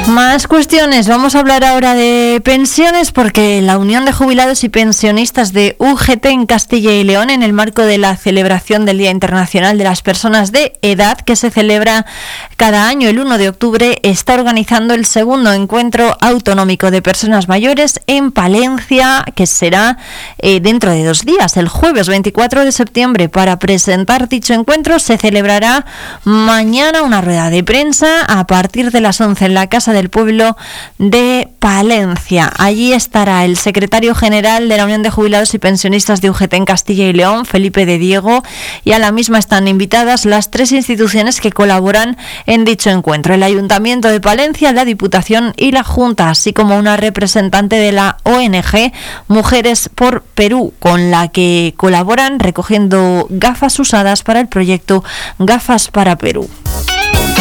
Más cuestiones. Vamos a hablar ahora de pensiones porque la Unión de Jubilados y Pensionistas de UGT en Castilla y León, en el marco de la celebración del Día Internacional de las Personas de Edad, que se celebra cada año el 1 de octubre, está organizando el segundo encuentro autonómico de personas mayores en Palencia, que será dentro de 2 días, el jueves 24 de septiembre. Para presentar dicho encuentro se celebrará mañana una rueda de prensa a partir de las 11 en la Casa del Pueblo de Palencia. Allí estará el secretario general de la Unión de Jubilados y Pensionistas de UGT en Castilla y León, Felipe de Diego, y a la misma están invitadas las 3 instituciones que colaboran en dicho encuentro: el Ayuntamiento de Palencia, la Diputación y la Junta, así como una representante de la ONG Mujeres por Perú, con la que colaboran recogiendo gafas usadas para el proyecto Gafas para Perú.